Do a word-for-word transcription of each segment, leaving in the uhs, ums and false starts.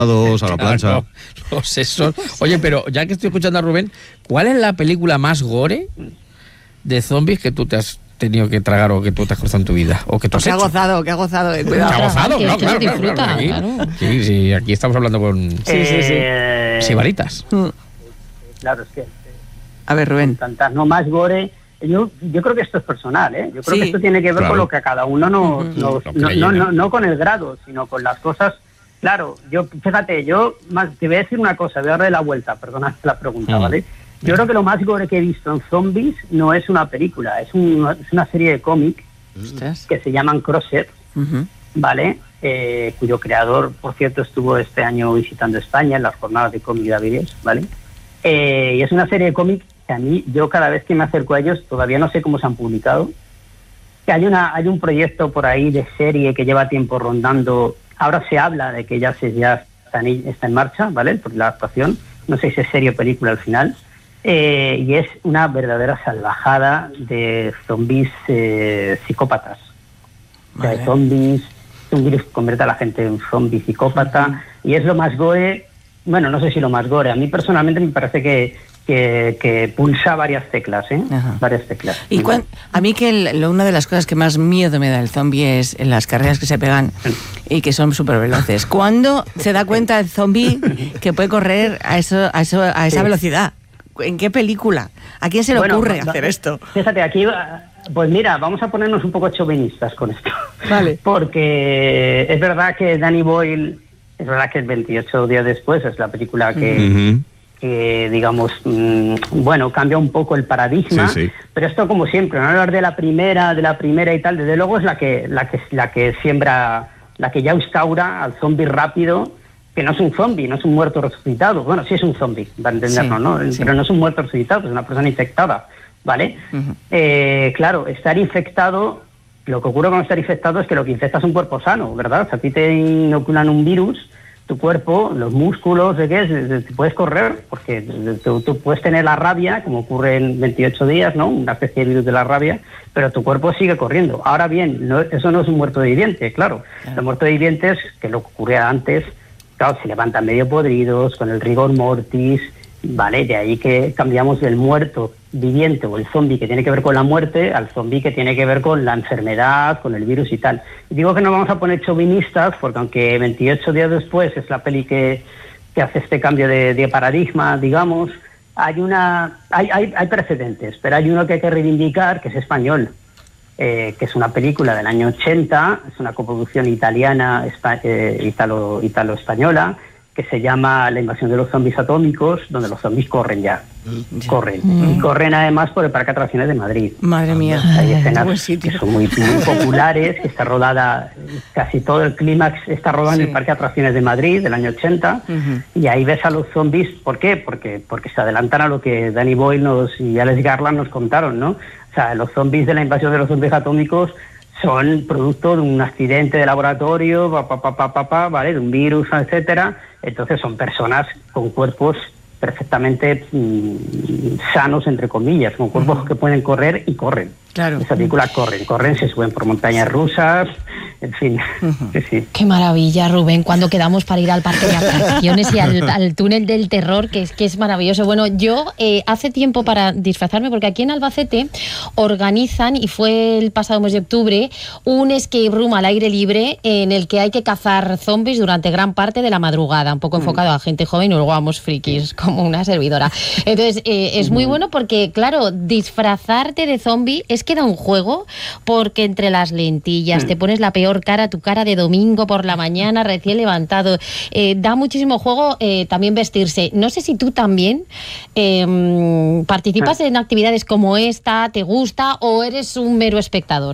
a la plancha. Claro, los sesos. Oye, pero ya que estoy escuchando a Rubén, ¿cuál es la película más gore de zombies que tú te has tenido que tragar o que tú te has cruzado en tu vida? O que tú has que ha hecho? gozado, que ha gozado. Eh, ¿Que ha gozado? que- No, que claro, lo disfruta, claro, aquí, claro. Sí, sí, aquí estamos hablando con Sí, sí, sí. Eh, sibaritas. Mm. Claro, es que A ver, Rubén. tantas, no más gore. Yo, yo creo que esto es personal, ¿eh? Yo creo Sí. que esto tiene que ver Claro. con lo que a cada uno nos, Ujú. nos- Lo que no, le no, llena. no, no con el grado, sino con las cosas. Claro, yo, fíjate, yo más, te voy a decir una cosa, voy a darle la vuelta, perdona la pregunta, Mm. ¿vale? Yo creo que lo más gore que he visto en zombies no es una película, es, un- es una serie de cómics Ostras. que se llaman Crossed, Ujú. ¿vale? Eh, cuyo creador, por cierto, estuvo este año visitando España en las jornadas de cómic de Avilés, ¿vale? Eh, y es una serie de cómics que a mí, yo cada vez que me acerco a ellos, todavía no sé cómo se han publicado, que hay una hay un proyecto por ahí de serie que lleva tiempo rondando, ahora se habla de que ya se ya está en, está en marcha, ¿vale? Por la actuación, no sé si es serie o película al final, eh, y es una verdadera salvajada de zombies eh, psicópatas. O sea, Vale. zombies, un virus que convierte a la gente en zombie psicópata, y es lo más gore, bueno, no sé si lo más gore, a mí personalmente me parece que, que, que pulsa varias teclas, ¿eh? Ajá. Varias teclas. Y cuan- a mí que el- lo- una de las cosas que más miedo me da el zombie es en las carreras que se pegan y que son súper veloces. ¿Cuándo se da cuenta el zombie que puede correr a eso, a eso, a esa Sí. velocidad? ¿En qué película? ¿A quién se le Bueno, ocurre va- hacer esto? Fíjate, aquí, va- pues mira, vamos a ponernos un poco chauvinistas con esto. Vale. Porque es verdad que Danny Boyle, es verdad que el veintiocho días después es la película que, Ujú. que digamos, mm, bueno, cambia un poco el paradigma, Sí, sí. pero esto como siempre, no hablar de la primera, de la primera y tal, desde luego es la que, la que, la que siembra, la que ya instaura al zombie rápido, que no es un zombie, no es un muerto resucitado, bueno, sí es un zombie, para entendernos, Sí, ¿no? sí. Pero no es un muerto resucitado, es una persona infectada, ¿vale? Ujú. Eh, claro, estar infectado, lo que ocurre con estar infectado es que lo que infecta es un cuerpo sano, ¿verdad? O sea, a ti te inoculan un virus, tu cuerpo, los músculos, ¿de qué es? Te puedes correr, porque tú, tú puedes tener la rabia, como ocurre en veintiocho días, ¿no? Una especie de virus de la rabia, pero tu cuerpo sigue corriendo. Ahora bien, no, eso no es un muerto viviente, claro. Claro. Los muertos vivientes, que lo que ocurría antes, claro, se levantan medio podridos, con el rigor mortis, ¿vale? De ahí que cambiamos del muerto viviente o el zombie que tiene que ver con la muerte al zombie que tiene que ver con la enfermedad, con el virus y tal. Y digo que no vamos a poner chauvinistas porque aunque veintiocho días después es la peli que, que hace este cambio de, de paradigma, digamos, hay una hay, hay, hay precedentes, pero hay uno que hay que reivindicar, que es español, eh, que es una película del año ochenta, es una coproducción italiana, espa- eh, italo, italo-española, que se llama La invasión de los zombies atómicos, donde los zombies corren ya, corren. Y corren además por el Parque de Atracciones de Madrid. Madre mía. Hay escenas buen sitio. que son muy, muy populares, que está rodada, casi todo el clímax está rodado Sí. en el Parque de Atracciones de Madrid del año ochenta, Ujú. y ahí ves a los zombies. ¿Por qué? Porque, porque se adelantan a lo que Danny Boyle nos, y Alex Garland nos contaron, ¿no? O sea, los zombies de la invasión de los zombies atómicos son producto de un accidente de laboratorio, pa, pa, pa, pa, pa, pa, ¿vale? De un virus, etcétera. Entonces son personas con cuerpos perfectamente mm, sanos, entre comillas, con cuerpos Ujú. que pueden correr y corren. Claro. Esa película corren, corren, se suben por montañas rusas, en fin. Ujú. Sí, sí. Qué maravilla, Rubén, cuando quedamos para ir al parque de atracciones y al, al túnel del terror, que es que es maravilloso. Bueno, yo eh, hace tiempo para disfrazarme, porque aquí en Albacete organizan, y fue el pasado mes de octubre, un escape room al aire libre en el que hay que cazar zombies durante gran parte de la madrugada, un poco enfocado a gente joven y luego vamos frikis, como una servidora. Entonces, eh, es muy bueno porque, claro, disfrazarte de zombie es que da un juego, porque entre las lentillas te pones la peor cara, tu cara de domingo por la mañana, recién levantado. Eh, da muchísimo juego eh, también vestirse. No sé si tú también eh, participas en actividades como esta, ¿te gusta o eres un mero espectador?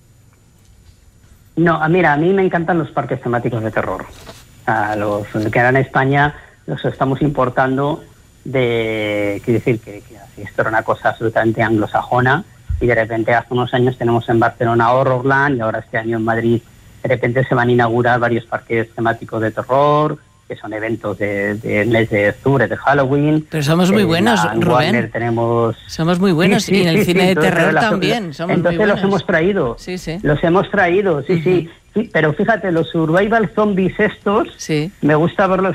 No, a- mira, a mí me encantan los parques temáticos de terror. A los que eran en España los estamos importando de, quiero decir que, que esto era una cosa absolutamente anglosajona, y de repente hace unos años tenemos en Barcelona Horrorland, y ahora este año en Madrid de repente se van a inaugurar varios parques temáticos de terror, que son eventos de, de mes de octubre, de Halloween. Pero somos muy Eh, buenos, en Rubén. Warner tenemos... Somos muy buenos Sí, sí, y en el sí, cine sí, de entonces, terror la- también. Somos entonces muy los buenos. hemos traído. Sí, sí. Los hemos traído, sí, sí, sí. Pero fíjate, los survival zombies estos, Sí. me gusta verlos